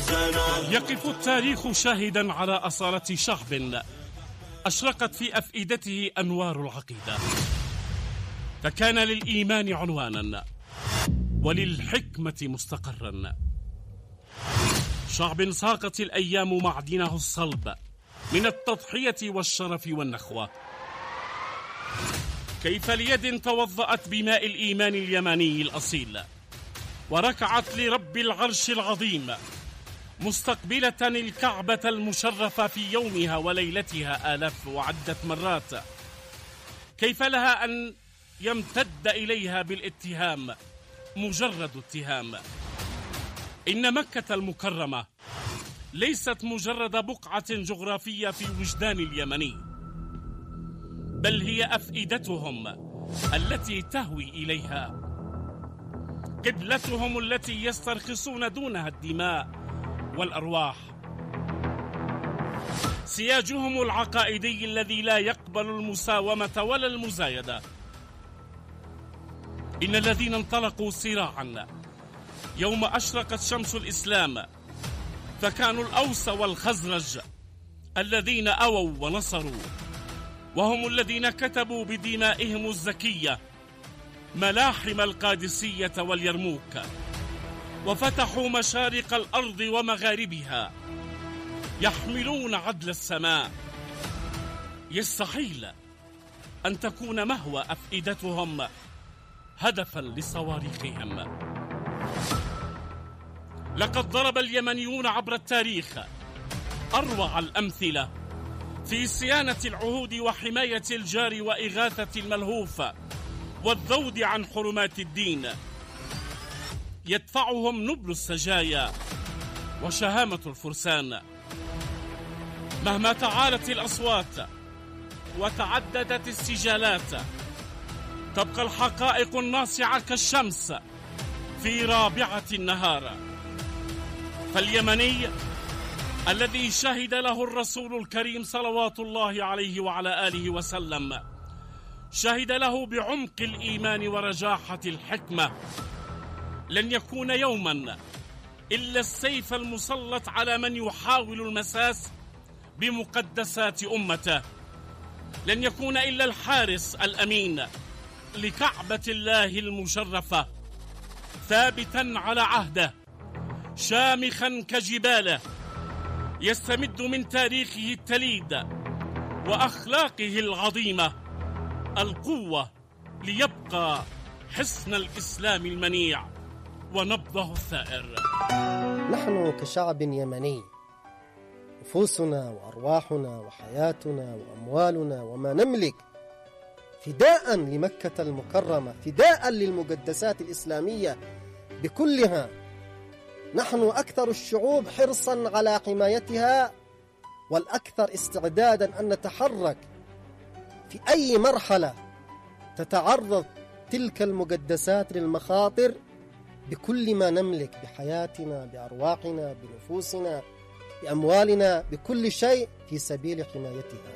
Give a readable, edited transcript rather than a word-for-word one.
يقف التاريخ شاهدا على أصالة شعب أشرقت في أفئدته أنوار العقيدة، فكان للإيمان عنوانا وللحكمة مستقرا. شعب ساقت الأيام معدنه الصلب من التضحية والشرف والنخوة. كيف ليد توضأت بماء الإيمان اليماني الأصيل وركعت لرب العرش العظيم مستقبلة الكعبة المشرفة في يومها وليلتها آلاف وعدة مرات، كيف لها أن يمتد إليها بالاتهام مجرد اتهام؟ إن مكة المكرمة ليست مجرد بقعة جغرافية في وجدان اليمني، بل هي أفئدتهم التي تهوي إليها، قبلتهم التي يسترخصون دونها الدماء والأرواح، سياجهم العقائدي الذي لا يقبل المساومة ولا المزايدة. إن الذين انطلقوا صراعا يوم أشرقت شمس الإسلام فكانوا الأوس والخزرج الذين أووا ونصروا، وهم الذين كتبوا بدمائهم الزكية ملاحم القادسية واليرموك، وفتحوا مشارق الأرض ومغاربها يحملون عدل السماء. يستحيل أن تكون مهوى أفئدتهم هدفا لصواريخهم. لقد ضرب اليمنيون عبر التاريخ أروع الأمثلة في صيانة العهود وحماية الجار وإغاثة الملهوف والذود عن حرمات الدين. يدفعهم نبل السجايا وشهامة الفرسان. مهما تعالت الأصوات وتعددت السجالات تبقى الحقائق الناصعة كالشمس في رابعة النهار. فاليمني الذي شهد له الرسول الكريم صلوات الله عليه وعلى آله وسلم شهد له بعمق الإيمان ورجاحة الحكمة لن يكون يوما إلا السيف المسلط على من يحاول المساس بمقدسات أمته، لن يكون إلا الحارس الأمين لكعبة الله المشرفة، ثابتا على عهده شامخا كجباله، يستمد من تاريخه التليد وأخلاقه العظيمة القوة ليبقى حصن الإسلام المنيع ونبضه الثائر. نحن كشعب يمني نفوسنا وأرواحنا وحياتنا وأموالنا وما نملك فداء لمكة المكرمة، فداء للمقدسات الإسلامية بكلها. نحن أكثر الشعوب حرصا على حمايتها والأكثر استعدادا أن نتحرك في أي مرحلة تتعرض تلك المقدسات للمخاطر بكل ما نملك، بحياتنا، بأرواحنا، بنفوسنا، بأموالنا، بكل شيء في سبيل حمايتها.